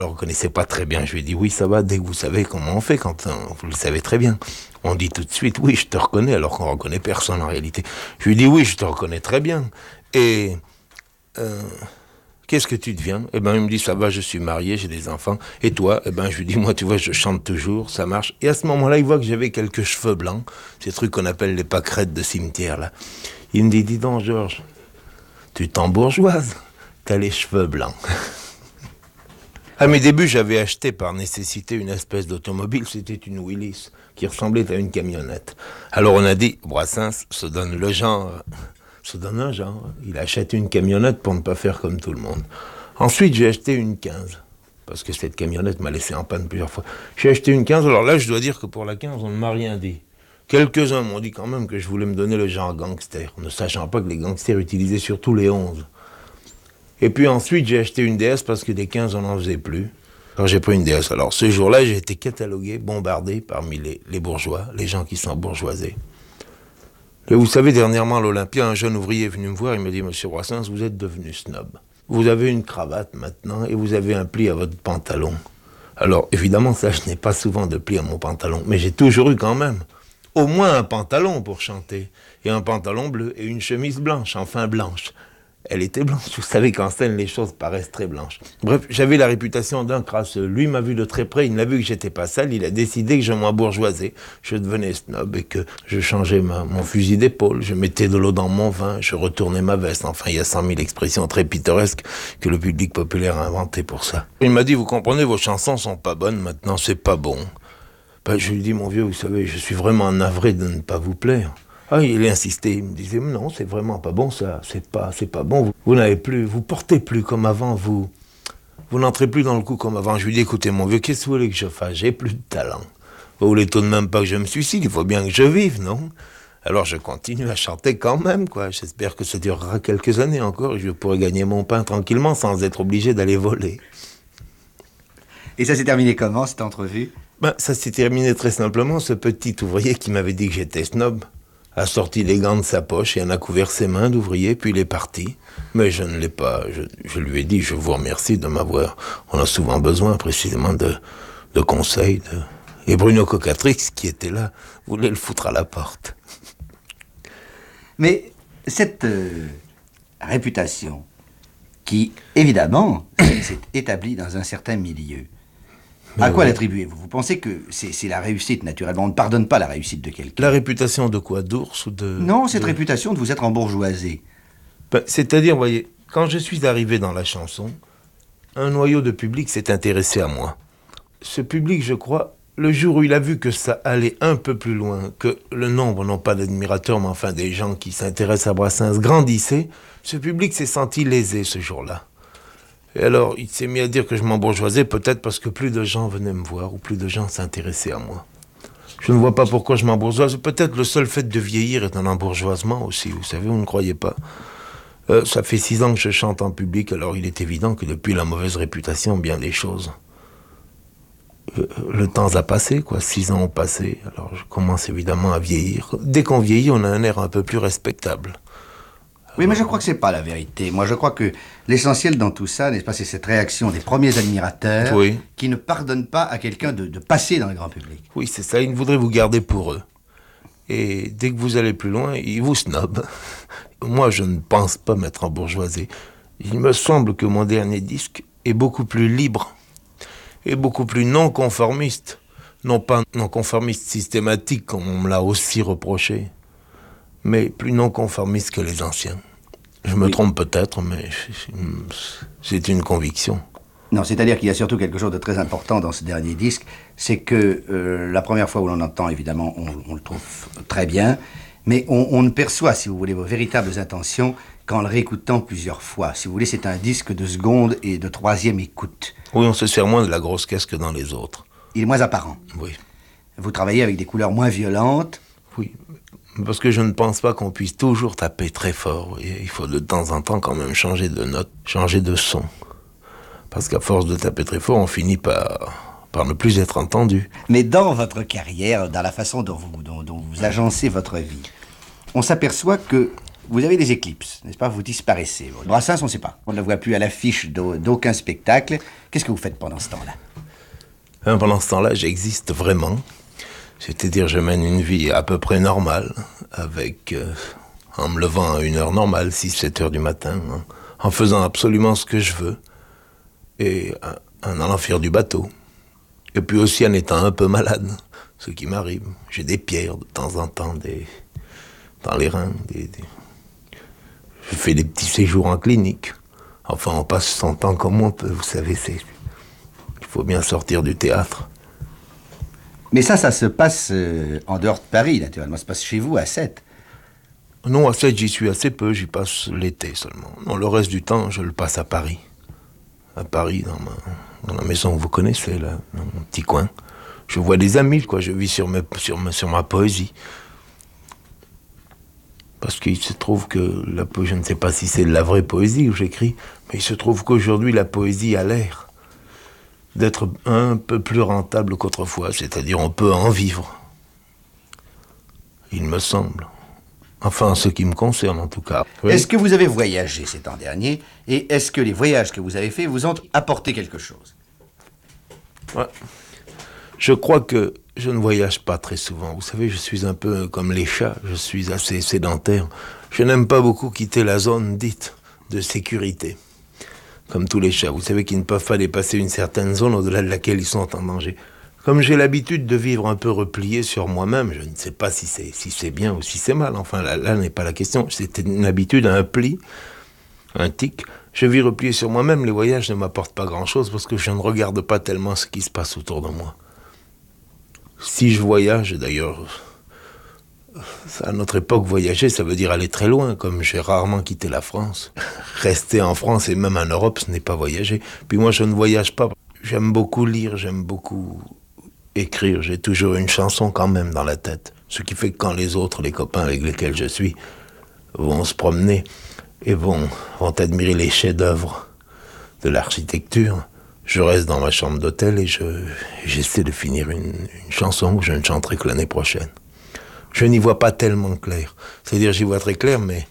Je ne reconnaissais pas très bien. Je lui ai dit, oui, ça va, dès que vous savez comment on fait, quand vous le savez très bien. On dit tout de suite, oui, je te reconnais, alors qu'on ne reconnaît personne en réalité. Je lui ai dit, oui, je te reconnais très bien. Et qu'est-ce que tu deviens? Eh ben, il me dit, ça va, je suis marié, j'ai des enfants. Et toi? Eh ben, je lui dis, moi, tu vois, je chante toujours, ça marche. Et à ce moment-là, il voit que j'avais quelques cheveux blancs, ces trucs qu'on appelle les pâquerettes de cimetière, là. Il me dit, dis donc, Georges, tu t'embourgeoises, t'as les cheveux blancs. À mes débuts, j'avais acheté par nécessité une espèce d'automobile, c'était une Willys, qui ressemblait à une camionnette. Alors on a dit, Brassens se donne le genre, se donne un genre, il achète une camionnette pour ne pas faire comme tout le monde. Ensuite, j'ai acheté une 15, parce que cette camionnette m'a laissé en panne plusieurs fois. J'ai acheté une 15, alors là, je dois dire que pour la 15, on ne m'a rien dit. Quelques-uns m'ont dit quand même que je voulais me donner le genre gangster, ne sachant pas que les gangsters utilisaient surtout les 11. Et puis ensuite, j'ai acheté une DS parce que des 15, on n'en faisait plus. Alors j'ai pris une DS. Alors ce jour-là, j'ai été catalogué, bombardé parmi les bourgeois, les gens qui sont bourgeoisés. Et vous savez, dernièrement à l'Olympia, un jeune ouvrier est venu me voir, il me dit, Monsieur Brassens, vous êtes devenu snob. Vous avez une cravate maintenant et vous avez un pli à votre pantalon. Alors évidemment, ça, je n'ai pas souvent de pli à mon pantalon, mais j'ai toujours eu quand même au moins un pantalon pour chanter, et un pantalon bleu, et une chemise blanche, enfin blanche. Elle était blanche. Vous savez qu'en scène, les choses paraissent très blanches. Bref, j'avais la réputation d'un crasseux. Lui m'a vu de très près, il n'a vu que j'étais pas sale, il a décidé que je m'embourgeoisais, je devenais snob et que je changeais mon fusil d'épaule, je mettais de l'eau dans mon vin, je retournais ma veste. Enfin, il y a 100 000 expressions très pittoresques que le public populaire a inventées pour ça. Il m'a dit, vous comprenez, vos chansons sont pas bonnes, maintenant c'est pas bon. Ben, je lui dis, mon vieux, vous savez, je suis vraiment navré de ne pas vous plaire. Ah, il a insisté, il me disait, non, c'est vraiment pas bon ça, c'est pas bon, vous n'avez plus, vous portez plus comme avant, vous n'entrez plus dans le coup comme avant. Je lui dis, écoutez mon vieux, qu'est-ce que vous voulez que je fasse? J'ai plus de talent. Vous voulez tout de même pas que je me suicide, il faut bien que je vive, non? Alors je continue à chanter quand même, quoi. J'espère que ça durera quelques années encore et je pourrai gagner mon pain tranquillement sans être obligé d'aller voler. Et ça s'est terminé comment, cette entrevue? Ben, ça s'est terminé très simplement. Ce petit ouvrier qui m'avait dit que j'étais snob a sorti les gants de sa poche et en a couvert ses mains d'ouvrier, puis il est parti. Mais je ne l'ai pas. Je lui ai dit, je vous remercie de m'avoir. On a souvent besoin précisément de conseils. Et Bruno Cocatrix, qui était là, voulait le foutre à la porte. Mais cette réputation, qui évidemment s'est établie dans un certain milieu, à quoi l'attribuez-vous? Vous pensez que c'est la réussite, naturellement. On ne pardonne pas la réussite de quelqu'un. La réputation de quoi? D'ours ou de... Non, cette réputation de vous être embourgeoisé. Ben, c'est-à-dire, voyez, quand je suis arrivé dans la chanson, un noyau de public s'est intéressé à moi. Ce public, je crois, le jour où il a vu que ça allait un peu plus loin, que le nombre, non pas d'admirateurs, mais enfin des gens qui s'intéressent à Brassens grandissait, ce public s'est senti lésé ce jour-là. Et alors, il s'est mis à dire que je m'embourgeoisais, peut-être parce que plus de gens venaient me voir, ou plus de gens s'intéressaient à moi. Je ne vois pas pourquoi je m'embourgeoise. Peut-être le seul fait de vieillir est un embourgeoisement aussi, vous savez, vous ne croyez pas. Ça fait 6 ans que je chante en public, alors il est évident que depuis la mauvaise réputation, bien des choses. Le temps a passé, quoi. 6 ans ont passé, alors je commence évidemment à vieillir. Dès qu'on vieillit, on a un air un peu plus respectable. Oui, mais je crois que c'est pas la vérité. Moi, je crois que l'essentiel dans tout ça, n'est-ce pas, c'est cette réaction des premiers admirateurs qui ne pardonnent pas à quelqu'un de passer dans le grand public. Oui, c'est ça. Ils voudraient vous garder pour eux. Et dès que vous allez plus loin, ils vous snobent. Moi, je ne pense pas m'être embourgeoisé. Il me semble que mon dernier disque est beaucoup plus libre et beaucoup plus non-conformiste. Non pas non-conformiste systématique, comme on me l'a aussi reproché, mais plus non-conformiste que les anciens. Je me trompe peut-être, mais c'est une conviction. Non, c'est-à-dire qu'il y a surtout quelque chose de très important dans ce dernier disque, c'est que la première fois où l'on entend, évidemment, on le trouve très bien, mais on ne perçoit, si vous voulez, vos véritables intentions qu'en le réécoutant plusieurs fois. Si vous voulez, c'est un disque de seconde et de troisième écoute. Oui, on se sert moins de la grosse caisse que dans les autres. Il est moins apparent. Oui. Vous travaillez avec des couleurs moins violentes. Oui, parce que je ne pense pas qu'on puisse toujours taper très fort. Il faut de temps en temps quand même changer de note, changer de son. Parce qu'à force de taper très fort, on finit par ne plus être entendu. Mais dans votre carrière, dans la façon dont vous agencez votre vie, on s'aperçoit que Vous avez des éclipses, n'est-ce pas? Vous disparaissez. Brassens, on ne sait pas. On ne le voit plus à l'affiche d'aucun spectacle. Qu'est-ce que vous faites pendant ce temps-là? Pendant ce temps-là, j'existe vraiment. C'est-à-dire, je mène une vie à peu près normale, en me levant à une heure normale, 6-7 heures du matin, hein, en faisant absolument ce que je veux, et en allant faire du bateau. Et puis aussi en étant un peu malade, ce qui m'arrive. J'ai des pierres de temps en temps dans les reins. Je fais des petits séjours en clinique. Enfin, on passe son temps comme on peut, vous savez, il faut bien sortir du théâtre. Mais ça se passe en dehors de Paris, naturellement. Ça se passe chez vous, à Sète. Non, à Sète, j'y suis assez peu, j'y passe l'été seulement. Non, le reste du temps, je le passe à Paris. À Paris, dans la maison que vous connaissez, là, dans mon petit coin. Je vois des amis, quoi, je vis sur ma poésie. Parce qu'il se trouve que je ne sais pas si c'est de la vraie poésie que j'écris, mais il se trouve qu'aujourd'hui, la poésie a l'air d'être un peu plus rentable qu'autrefois, c'est-à-dire on peut en vivre. Il me semble. Enfin, en ce qui me concerne, en tout cas. Oui. Est-ce que vous avez voyagé ces temps derniers? Et est-ce que les voyages que vous avez faits vous ont apporté quelque chose? Ouais. Je crois que je ne voyage pas très souvent. Vous savez, je suis un peu comme les chats, je suis assez sédentaire. Je n'aime pas beaucoup quitter la zone dite de sécurité. Comme tous les chats, vous savez qu'ils ne peuvent pas dépasser une certaine zone au-delà de laquelle ils sont en danger. Comme j'ai l'habitude de vivre un peu replié sur moi-même, je ne sais pas si c'est bien ou si c'est mal. Enfin, là n'est pas la question. C'était une habitude, un pli, un tic. Je vis replié sur moi-même. Les voyages ne m'apportent pas grand-chose parce que je ne regarde pas tellement ce qui se passe autour de moi. Si je voyage, d'ailleurs, à notre époque, voyager, ça veut dire aller très loin, comme j'ai rarement quitté la France. Rester en France et même en Europe, ce n'est pas voyager. Puis moi, je ne voyage pas. J'aime beaucoup lire, j'aime beaucoup écrire. J'ai toujours une chanson quand même dans la tête. Ce qui fait que quand les autres, les copains avec lesquels je suis, vont se promener et vont admirer les chefs-d'œuvre de l'architecture, je reste dans ma chambre d'hôtel et j'essaie de finir une chanson que je ne chanterai que l'année prochaine. Je n'y vois pas tellement clair. C'est-à-dire, j'y vois très clair, mais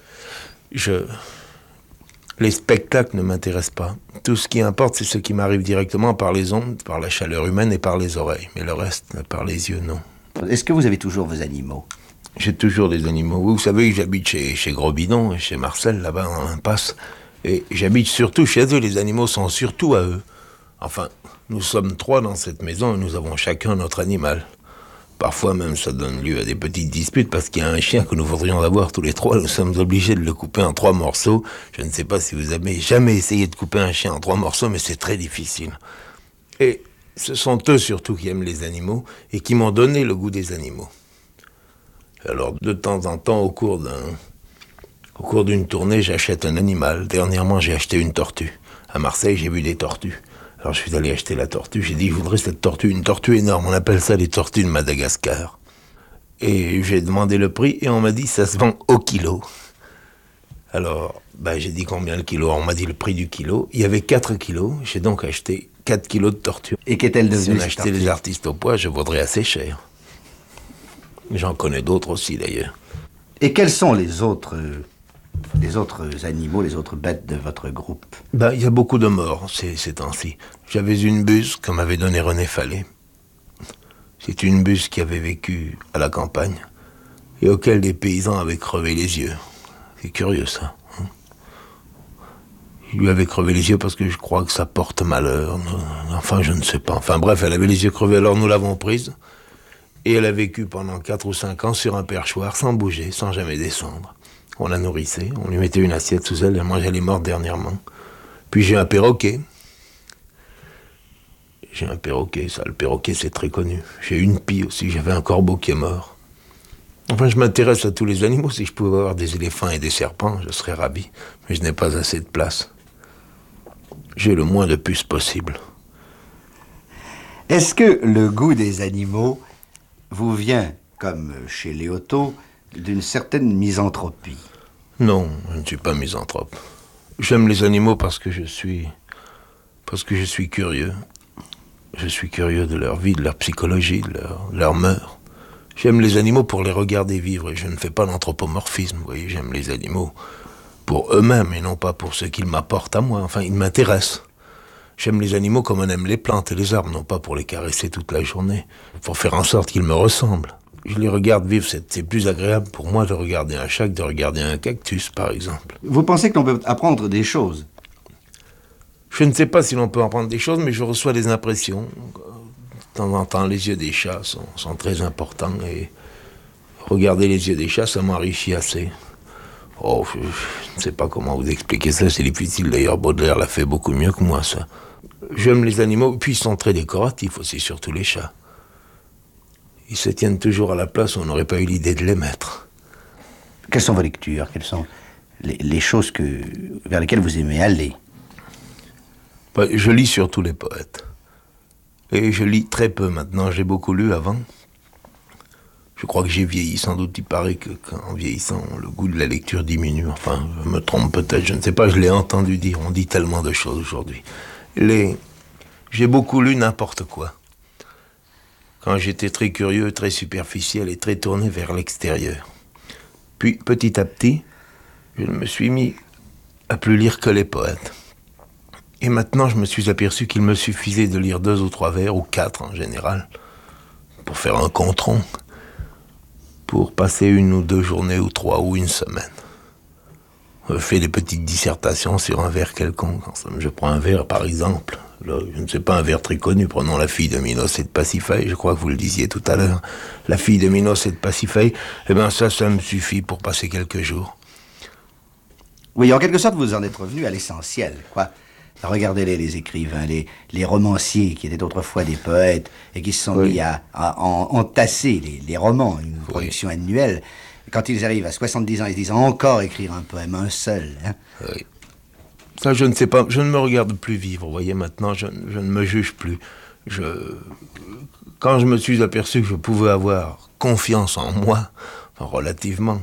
les spectacles ne m'intéressent pas. Tout ce qui importe, c'est ce qui m'arrive directement par les ondes, par la chaleur humaine et par les oreilles. Mais le reste, par les yeux, non. Est-ce que vous avez toujours vos animaux? J'ai toujours des animaux. Vous savez, j'habite chez Gros Bidon, chez Marcel, là-bas, dans l'impasse. Et j'habite surtout chez eux. Les animaux sont surtout à eux. Enfin, nous sommes 3 dans cette maison et nous avons chacun notre animal. Parfois même, ça donne lieu à des petites disputes parce qu'il y a un chien que nous voudrions avoir tous les 3. Nous sommes obligés de le couper en 3 morceaux. Je ne sais pas si vous avez jamais essayé de couper un chien en 3 morceaux, mais c'est très difficile. Et ce sont eux surtout qui aiment les animaux et qui m'ont donné le goût des animaux. Alors, de temps en temps, au cours d'une tournée, j'achète un animal. Dernièrement, j'ai acheté une tortue. À Marseille, j'ai vu des tortues. Alors je suis allé acheter la tortue, j'ai dit je voudrais cette tortue, une tortue énorme, on appelle ça les tortues de Madagascar. Et j'ai demandé le prix et on m'a dit ça se vend au kilo. Alors j'ai dit combien le kilo, on m'a dit le prix du kilo, il y avait 4 kilos, j'ai donc acheté 4 kilos de tortue. Et qu'est-elle devenue? Si on achetait les artistes au poids, je vaudrais assez cher. J'en connais d'autres aussi d'ailleurs. Et quels sont les autres animaux, les autres bêtes de votre groupe? Il y a beaucoup de morts ces temps-ci. J'avais une buse que m'avait donnée René Fallet. C'est une buse qui avait vécu à la campagne et auquel des paysans avaient crevé les yeux. C'est curieux ça. Hein? Ils lui avaient crevé les yeux parce que je crois que ça porte malheur. Enfin, je ne sais pas. Enfin bref, elle avait les yeux crevés, alors nous l'avons prise. Et elle a vécu pendant 4 ou 5 ans sur un perchoir, sans bouger, sans jamais descendre. On la nourrissait, on lui mettait une assiette sous elle, elle est morte dernièrement. Puis j'ai un perroquet. Le perroquet c'est très connu. J'ai une pie aussi, j'avais un corbeau qui est mort. Enfin, je m'intéresse à tous les animaux. Si je pouvais avoir des éléphants et des serpents, je serais ravi. Mais je n'ai pas assez de place. J'ai le moins de puces possible. Est-ce que le goût des animaux vous vient, comme chez Léoto, d'une certaine misanthropie? Non, je ne suis pas misanthrope. J'aime les animaux parce que je suis curieux. Je suis curieux de leur vie, de leur psychologie, de leur mœurs. J'aime les animaux pour les regarder vivre et je ne fais pas d'anthropomorphisme, vous voyez, j'aime les animaux pour eux-mêmes et non pas pour ce qu'ils m'apportent à moi, enfin ils m'intéressent. J'aime les animaux comme on aime les plantes et les arbres, non pas pour les caresser toute la journée, pour faire en sorte qu'ils me ressemblent. Je les regarde vivre, c'est plus agréable pour moi de regarder un chat que de regarder un cactus, par exemple. Vous pensez que l'on peut apprendre des choses? Je ne sais pas si l'on peut apprendre des choses, mais je reçois des impressions. De temps en temps, les yeux des chats sont très importants et regarder les yeux des chats, ça m'enrichit assez. Oh, je ne sais pas comment vous expliquer ça, c'est difficile. D'ailleurs, Baudelaire l'a fait beaucoup mieux que moi, ça. J'aime les animaux, puis ils sont très décoratifs aussi, surtout les chats. Ils se tiennent toujours à la place où on n'aurait pas eu l'idée de les mettre. Quelles sont vos lectures? Quelles sont les choses vers lesquelles vous aimez aller? Je lis surtout les poètes. Et je lis très peu maintenant, j'ai beaucoup lu avant. Je crois que j'ai vieilli, sans doute il paraît qu'en vieillissant, le goût de la lecture diminue. Enfin, je me trompe peut-être, je ne sais pas, je l'ai entendu dire, on dit tellement de choses aujourd'hui. J'ai beaucoup lu n'importe quoi. Quand j'étais très curieux, très superficiel et très tourné vers l'extérieur. Puis, petit à petit, je me suis mis à plus lire que les poètes. Et maintenant, je me suis aperçu qu'il me suffisait de lire 2 ou 3 vers, ou 4 en général, pour faire un compte-rond, pour passer 1 ou 2 journées, ou 3 ou 1 semaine. Je fais des petites dissertations sur un vers quelconque. Je prends un vers, par exemple, là, je ne sais pas, un vers très connu, prenons La fille de Minos et de Pasiphae, je crois que vous le disiez tout à l'heure. La fille de Minos et de Pasiphae, eh bien ça me suffit pour passer quelques jours. Oui, en quelque sorte, vous en êtes revenu à l'essentiel, quoi. Regardez les écrivains, les romanciers qui étaient autrefois des poètes et qui se sont mis à entasser les romans, une production annuelle. Quand ils arrivent à 70 ans, ils se disent encore écrire un poème, un seul. Hein. Oui. Ça, je ne sais pas, je ne me regarde plus vivre, vous voyez, maintenant, je ne me juge plus. Quand je me suis aperçu que je pouvais avoir confiance en moi, enfin, relativement,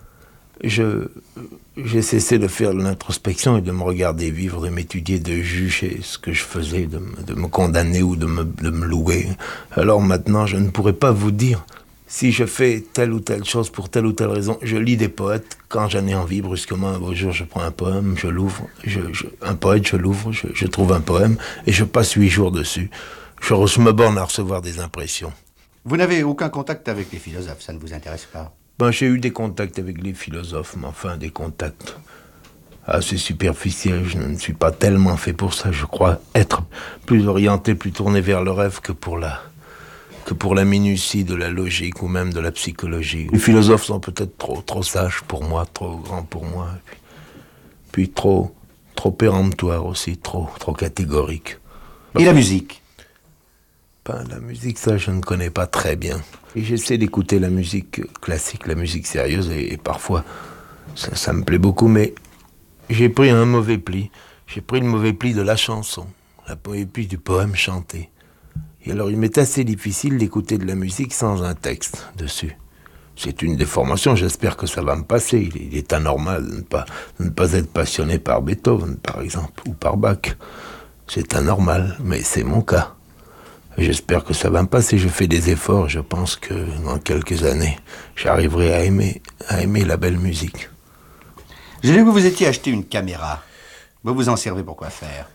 j'ai cessé de faire de l'introspection et de me regarder vivre, de m'étudier, de juger ce que je faisais, de me condamner ou de me louer. Alors maintenant, je ne pourrais pas vous dire si je fais telle ou telle chose pour telle ou telle raison. Je lis des poètes, quand j'en ai envie, brusquement, un beau jour, je prends un poème, je l'ouvre, un poète, je l'ouvre, je trouve un poème et je passe 8 jours dessus. Je me borne à recevoir des impressions. Vous n'avez aucun contact avec les philosophes, ça ne vous intéresse pas? J'ai eu des contacts avec les philosophes, mais enfin des contacts assez superficiels. Je ne suis pas tellement fait pour ça. Je crois être plus orienté, plus tourné vers le rêve que pour la minutie de la logique ou même de la psychologie. Les philosophes sont peut-être trop sages pour moi, trop grands pour moi, puis trop péremptoires aussi, trop catégoriques. Et la musique? La musique, ça, je ne connais pas très bien. Et j'essaie d'écouter la musique classique, la musique sérieuse, et parfois, ça me plaît beaucoup, mais j'ai pris un mauvais pli. J'ai pris le mauvais pli de la chanson, le mauvais pli du poème chanté. Et alors, il m'est assez difficile d'écouter de la musique sans un texte dessus. C'est une déformation, j'espère que ça va me passer. Il est anormal de ne pas être passionné par Beethoven, par exemple, ou par Bach. C'est anormal, mais c'est mon cas. J'espère que ça va me passer, je fais des efforts, je pense que dans quelques années, j'arriverai à aimer la belle musique. J'ai lu que vous étiez acheté une caméra. Vous vous en servez pour quoi faire?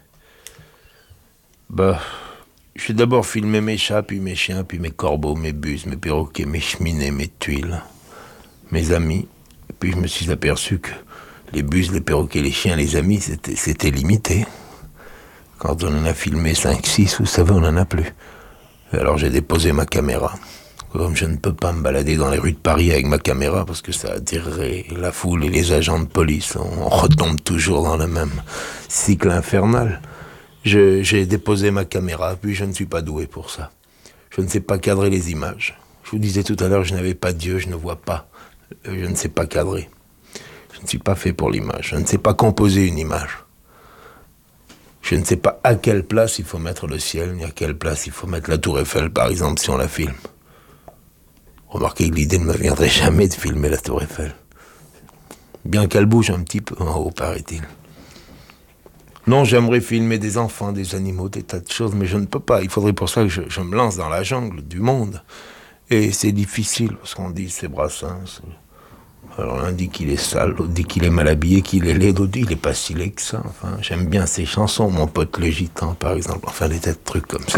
J'ai d'abord filmé mes chats, puis mes chiens, puis mes corbeaux, mes buses, mes perroquets, mes cheminées, mes tuiles, mes amis. Et puis je me suis aperçu que les buses, les perroquets, les chiens, les amis, c'était limité. Quand on en a filmé 5, 6, vous savez, on n'en a plus. Et alors j'ai déposé ma caméra. Comme je ne peux pas me balader dans les rues de Paris avec ma caméra, parce que ça attirerait la foule et les agents de police. On retombe toujours dans le même cycle infernal. J'ai déposé ma caméra, puis je ne suis pas doué pour ça. Je ne sais pas cadrer les images. Je vous disais tout à l'heure, je n'avais pas Dieu, je ne vois pas. Je ne sais pas cadrer. Je ne suis pas fait pour l'image. Je ne sais pas composer une image. Je ne sais pas à quelle place il faut mettre le ciel, ni à quelle place il faut mettre la tour Eiffel, par exemple, si on la filme. Remarquez que l'idée ne me viendrait jamais de filmer la tour Eiffel. Bien qu'elle bouge un petit peu en haut, paraît-il. Non, j'aimerais filmer des enfants, des animaux, des tas de choses, mais je ne peux pas. Il faudrait pour ça que je me lance dans la jungle du monde Et c'est difficile, parce qu'on dit c'est Brassens. Alors l'un dit qu'il est sale, l'autre dit qu'il est mal habillé, qu'il est laid, l'autre dit qu'il est pas si laid que ça. Enfin, j'aime bien ces chansons, mon pote le gitan par exemple, enfin des tas de trucs comme ça.